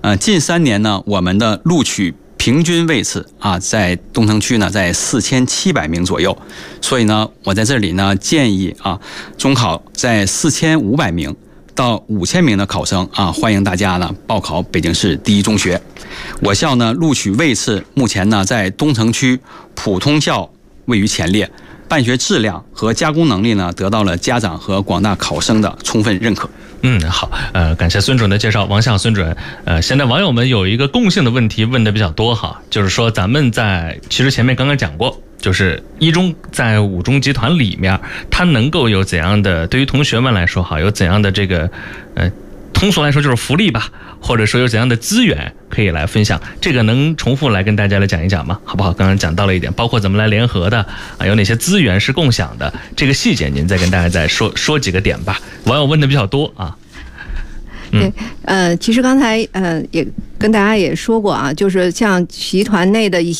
近3年呢，我们的录取平均位次啊，在东城区呢，在4700名左右。所以呢，我在这里呢建议啊，中考在4500名到5000名的考生啊，欢迎大家呢报考北京市第一中学。我校呢录取位次目前呢在东城区普通校位于前列，办学质量和加工能力呢得到了家长和广大考生的充分认可。 好，感谢孙主任的介绍。王向孙主任，现在网友们有一个共性的问题问的比较多哈，就是说咱们其实前面刚刚讲过，就是一中在五中集团里面，它能够有怎样的，对于同学们来说哈，有怎样的这个通俗来说就是福利吧，或者说有怎样的资源可以来分享，这个能重复来跟大家来讲一讲吗？好不好？刚刚讲到了一点，包括怎么来联合的啊，有哪些资源是共享的，这个细节您再跟大家再说几个点吧。网友问的比较多啊。 对，其实刚才也跟大家也说过啊，就是像集团内的一